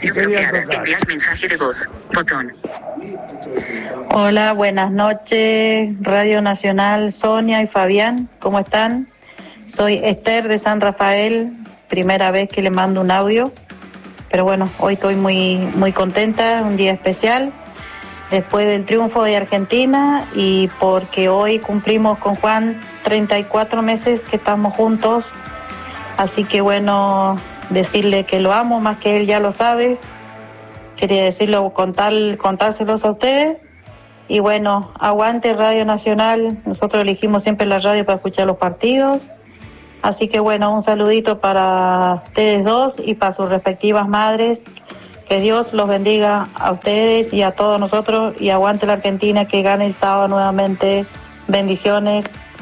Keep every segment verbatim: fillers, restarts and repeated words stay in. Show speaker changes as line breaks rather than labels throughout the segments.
Aplicación bloqueada. Enviar mensaje de voz. Botón.
Hola, buenas noches, Radio Nacional, Sonia y Fabián, ¿cómo están? Soy Esther de San Rafael, primera vez que le mando un audio, pero bueno, hoy estoy muy, muy contenta, un día especial, después del triunfo de Argentina y porque hoy cumplimos con Juan treinta y cuatro meses que estamos juntos, así que bueno, decirle que lo amo más que él ya lo sabe, quería decirlo, contar, contárselos a ustedes. Y bueno, aguante Radio Nacional, nosotros elegimos siempre la radio para escuchar los partidos, así que bueno, un saludito para ustedes dos y para sus respectivas madres, que Dios los bendiga a ustedes y a todos nosotros, y aguante la Argentina, que gane el sábado nuevamente, bendiciones.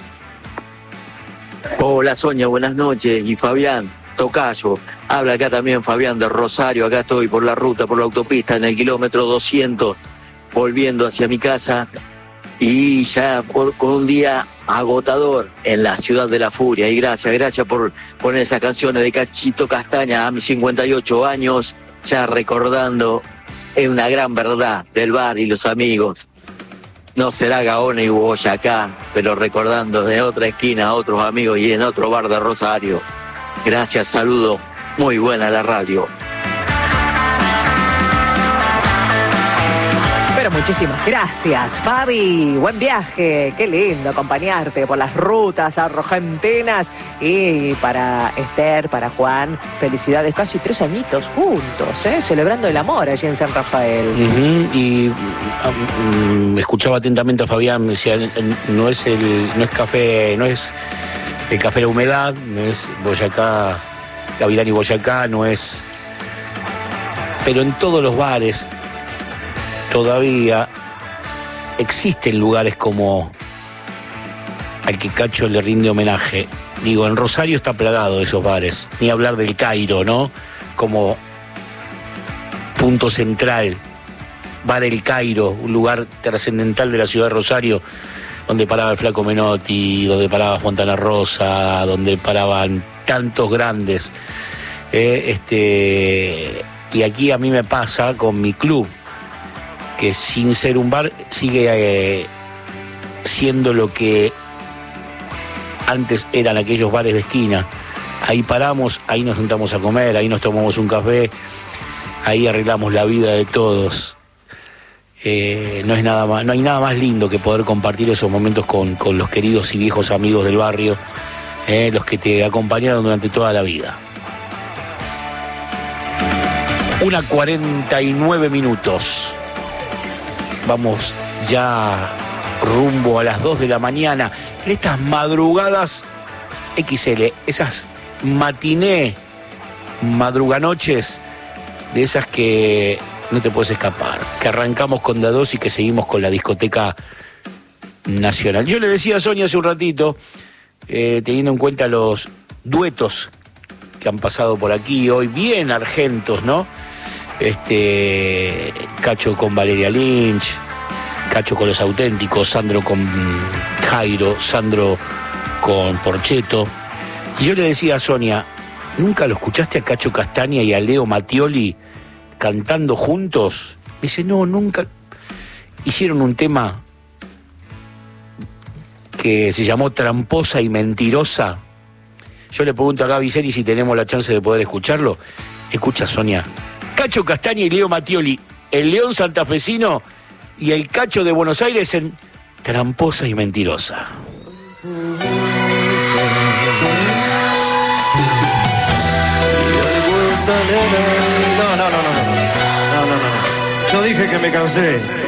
Hola Sonia, buenas noches, y Fabián, tocayo, habla acá también Fabián de Rosario, acá estoy por la ruta, por la autopista, en el kilómetro doscientos, volviendo hacia mi casa y ya por, con un día agotador en la ciudad de la furia. Y gracias, gracias por poner esas canciones de Cachito Castaña a mis cincuenta y ocho años, ya recordando en una gran verdad del bar y los amigos. No será Gaona y Boyacá, pero recordando de otra esquina a otros amigos y en otro bar de Rosario. Gracias, saludo, muy buena la radio.
Muchísimas gracias, Fabi. Buen viaje. Qué lindo acompañarte por las rutas argentinas. Y para Esther, para Juan, felicidades. Casi tres añitos juntos, ¿eh? Celebrando el amor allí en San Rafael.
Uh-huh. Y um, escuchaba atentamente a Fabián. Me decía, no es el, no es café, no es el café La Humedad, no es Boyacá, Gavilán y Boyacá, no es. Pero en todos los bares todavía existen lugares como al que Cacho le rinde homenaje. Digo, en Rosario está plagado de esos bares. Ni hablar del Cairo, ¿no? Como punto central. Bar El Cairo, un lugar trascendental de la ciudad de Rosario, donde paraba el Flaco Menotti, donde paraba Fontana Rosa, donde paraban tantos grandes. Eh, este, y aquí a mí me pasa con mi club, que sin ser un bar sigue eh, siendo lo que antes eran aquellos bares de esquina. Ahí paramos, ahí nos sentamos a comer, ahí nos tomamos un café, ahí arreglamos la vida de todos. Eh, no es nada más, no hay nada más lindo que poder compartir esos momentos con, con los queridos y viejos amigos del barrio, eh, los que te acompañaron durante toda la vida. Una cuarenta y nueve minutos. Vamos ya rumbo a las dos de la mañana. En estas madrugadas equis ele, esas matiné, madruganoches, de esas que no te puedes escapar, que arrancamos con D A dos y que seguimos con la discoteca nacional. Yo le decía a Sonia hace un ratito, eh, teniendo en cuenta los duetos que han pasado por aquí hoy, bien argentos, ¿no? Este, Cacho con Valeria Lynch, Cacho con Los Auténticos, Sandro con Jairo, Sandro con Porcheto. Y yo le decía a Sonia, ¿nunca lo escuchaste a Cacho Castaña y a Leo Mattioli cantando juntos? Me dice, no, nunca. Hicieron un tema que se llamó Tramposa y Mentirosa. Yo le pregunto a Gaby Seri si tenemos la chance de poder escucharlo. Escucha, Sonia. Cacho Castaña y Leo Mattioli, el León santafesino y el Cacho de Buenos Aires en Tramposa y Mentirosa.
No, no, no, no, no, no, no, no, no. Yo dije que me cansé.